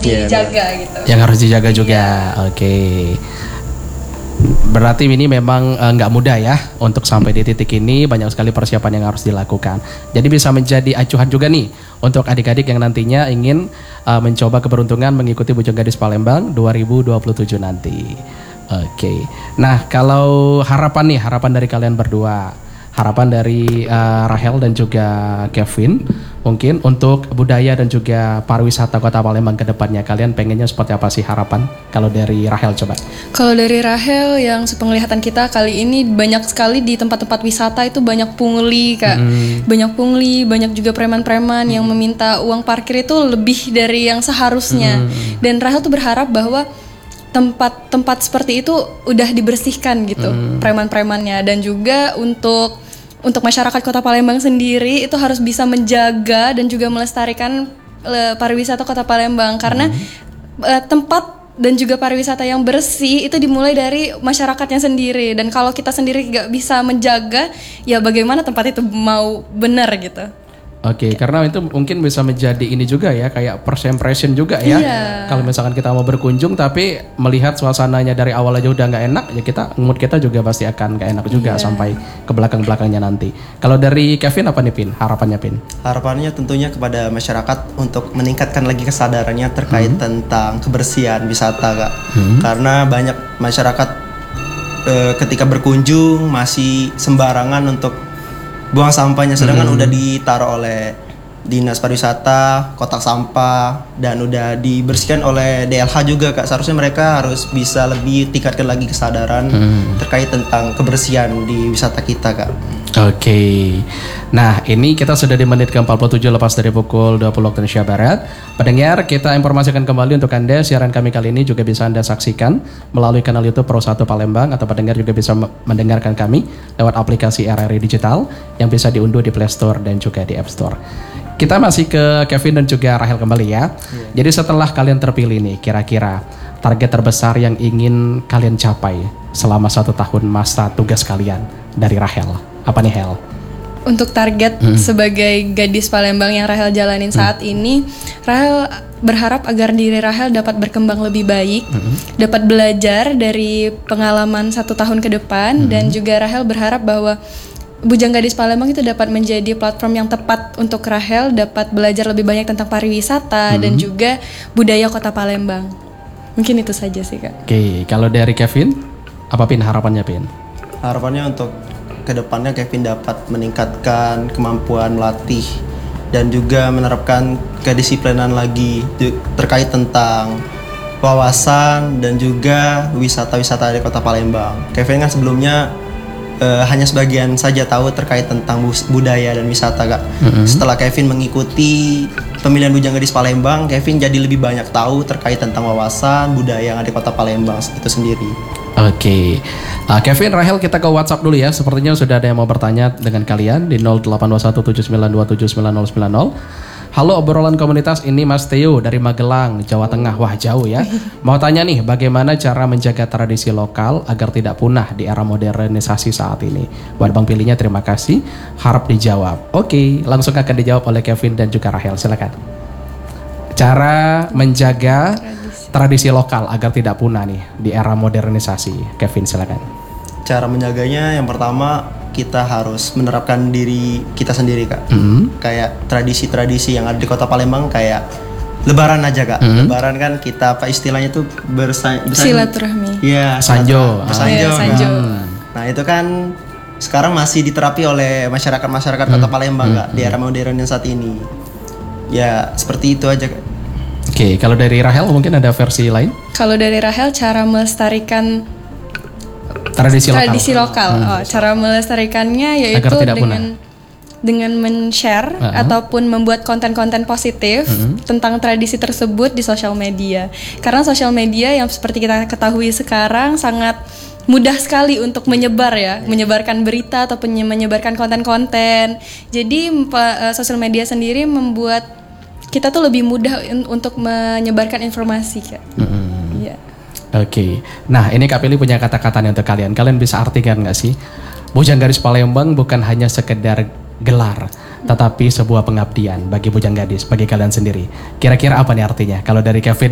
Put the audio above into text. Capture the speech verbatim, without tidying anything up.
dijaga yeah, gitu. Yang harus dijaga juga. Yeah. Oke. Okay. Berarti ini memang nggak uh, mudah ya untuk sampai di titik ini, banyak sekali persiapan yang harus dilakukan. Jadi bisa menjadi acuan juga nih untuk adik-adik yang nantinya ingin uh, mencoba keberuntungan mengikuti Bujanggadis Palembang dua ribu dua puluh tujuh nanti. Oke. Okay. Nah, kalau harapan nih, harapan dari kalian berdua, harapan dari uh, Rahel dan juga Kevin, mungkin untuk budaya dan juga pariwisata Kota Palembang ke depannya, kalian pengennya seperti apa sih harapan? Kalau dari Rahel coba. Kalau dari Rahel, yang sepenglihatan kita kali ini banyak sekali di tempat-tempat wisata itu banyak pungli Kak. Hmm. Banyak pungli, banyak juga preman-preman hmm. yang meminta uang parkir itu lebih dari yang seharusnya. Hmm. Dan Rahel tuh berharap bahwa tempat-tempat seperti itu udah dibersihkan gitu, hmm. preman-premannya. Dan juga untuk untuk masyarakat Kota Palembang sendiri itu harus bisa menjaga dan juga melestarikan uh, pariwisata Kota Palembang, karena hmm. uh, tempat dan juga pariwisata yang bersih itu dimulai dari masyarakatnya sendiri. Dan kalau kita sendiri gak bisa menjaga, ya bagaimana tempat itu mau benar gitu. Oke, okay, karena itu mungkin bisa menjadi ini juga ya, kayak first impression juga ya. Iya. Kalau misalkan kita mau berkunjung tapi melihat suasananya dari awal aja udah nggak enak, ya kita mood kita juga pasti akan nggak enak juga iya. sampai ke belakang-belakangnya nanti. Kalau dari Kevin apa nih Pin? Harapannya Pin? Harapannya tentunya kepada masyarakat untuk meningkatkan lagi kesadarannya terkait hmm. tentang kebersihan wisata Kak. Hmm. Karena banyak masyarakat e, ketika berkunjung masih sembarangan untuk buang sampahnya, sedangkan hmm. udah ditaruh oleh Dinas Pariwisata, kotak sampah, dan udah dibersihkan oleh D L H juga Kak. Seharusnya mereka harus bisa lebih tingkatkan lagi kesadaran hmm. terkait tentang kebersihan di wisata kita Kak. Oke, okay. Nah ini kita sudah di menit ke empat puluh tujuh lepas dari pukul dua puluh waktu Indonesia Barat. Pendengar, kita informasikan kembali untuk Anda, siaran kami kali ini juga bisa Anda saksikan melalui kanal YouTube Pro satu Palembang, atau pendengar juga bisa mendengarkan kami lewat aplikasi R R I Digital yang bisa diunduh di Play Store dan juga di App Store. Kita masih ke Kevin dan juga Rahel kembali ya. Yeah. Jadi setelah kalian terpilih nih, kira-kira target terbesar yang ingin kalian capai selama satu tahun masa tugas kalian dari Rahel, apa nih Hel? Untuk target hmm. sebagai gadis Palembang yang Rahel jalanin hmm. saat ini, Rahel berharap agar diri Rahel dapat berkembang lebih baik, hmm. dapat belajar dari pengalaman satu tahun ke depan, hmm. dan juga Rahel berharap bahwa Bujanggadis Palembang itu dapat menjadi platform yang tepat untuk Rahel dapat belajar lebih banyak tentang pariwisata hmm. dan juga budaya Kota Palembang. Mungkin itu saja sih Kak. Oke, okay. Kalau dari Kevin, apa Pin harapannya Pin? Harapannya untuk kedepannya Kevin dapat meningkatkan kemampuan melatih dan juga menerapkan kedisiplinan lagi terkait tentang wawasan dan juga wisata-wisata di Kota Palembang. Kevin kan sebelumnya uh, hanya sebagian saja tahu terkait tentang budaya dan wisata Kak. Mm-hmm. Setelah Kevin mengikuti pemilihan Bujanggadis Palembang, Kevin jadi lebih banyak tahu terkait tentang wawasan budaya yang ada di Kota Palembang itu sendiri. Oke, okay. uh, Kevin, Rahel, kita ke WhatsApp dulu ya. Sepertinya sudah ada yang mau bertanya dengan kalian di nol delapan dua satu tujuh sembilan dua tujuh sembilan nol sembilan nol. Halo obrolan komunitas, ini Mas Theo dari Magelang, Jawa Tengah. Wah jauh ya. Mau tanya nih, bagaimana cara menjaga tradisi lokal agar tidak punah di era modernisasi saat ini? Buat Bang pilihnya terima kasih, harap dijawab. Oke, okay, langsung akan dijawab oleh Kevin dan juga Rahel, silakan. Cara menjaga tradisi lokal agar tidak punah nih di era modernisasi, Kevin silakan. Cara menjaganya yang pertama kita harus menerapkan diri kita sendiri Kak. Mm-hmm. Kayak tradisi-tradisi yang ada di Kota Palembang kayak Lebaran aja Kak. Mm-hmm. Lebaran kan kita apa istilahnya tuh bersa- bersa- silaturahmi. Iya. Sanjo. Bersanjo. Ah, Sanjo. Kan. Nah itu kan sekarang masih diterapi oleh masyarakat-masyarakat mm-hmm. Kota Palembang mm-hmm. Kak di era modern yang saat ini. Ya seperti itu aja Kak. Oke, okay, kalau dari Rahel mungkin ada versi lain? Kalau dari Rahel, cara melestarikan tradisi lokal. Tradisi lokal. Hmm. Oh, cara melestarikannya yaitu dengan punah. dengan men-share uh-huh. ataupun membuat konten-konten positif uh-huh. tentang tradisi tersebut di sosial media. Karena sosial media yang seperti kita ketahui sekarang sangat mudah sekali untuk menyebar ya, menyebarkan berita ataupun menyebarkan konten-konten. Jadi uh, sosial media sendiri membuat kita tuh lebih mudah in, untuk menyebarkan informasi Kak. Mm-hmm. Yeah. Oke, okay. Nah ini Kak Pili punya kata-katanya untuk kalian. Kalian bisa artikan nggak sih? Bujanggadis Palembang bukan hanya sekedar gelar, tetapi sebuah pengabdian bagi Bujanggadis, bagi kalian sendiri. Kira-kira apa nih artinya? Kalau dari Kevin?